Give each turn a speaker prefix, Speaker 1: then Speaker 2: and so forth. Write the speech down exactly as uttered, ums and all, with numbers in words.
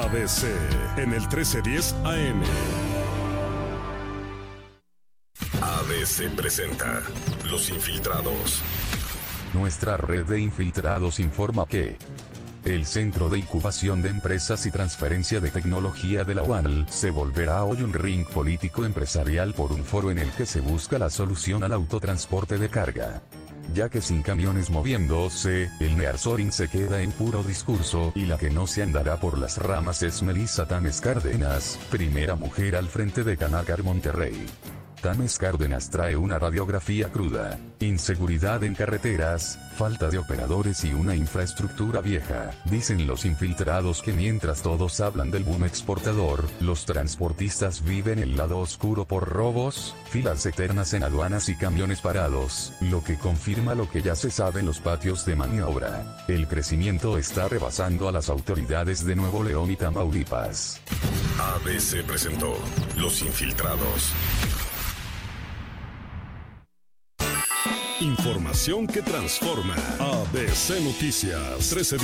Speaker 1: A B C en el trece diez A M. A B C presenta Los Infiltrados.
Speaker 2: Nuestra red de infiltrados informa que el Centro de Incubación de Empresas y Transferencia de Tecnología de la U A L se volverá hoy un ring político empresarial por un foro en el que se busca la solución al autotransporte de carga. Ya que sin camiones moviéndose, el nearshoring se queda en puro discurso y la que no se andará por las ramas es Melissa Tames Cárdenas, primera mujer al frente de Canacar Monterrey. Tames Cárdenas trae una radiografía cruda: inseguridad en carreteras, falta de operadores y una infraestructura vieja. Dicen los infiltrados que mientras todos hablan del boom exportador, los transportistas viven el lado oscuro por robos, filas eternas en aduanas y camiones parados, lo que confirma lo que ya se sabe en los patios de maniobra. El crecimiento está rebasando a las autoridades de Nuevo León y Tamaulipas.
Speaker 1: A B C presentó Los Infiltrados. Información que transforma. A B C Noticias, trece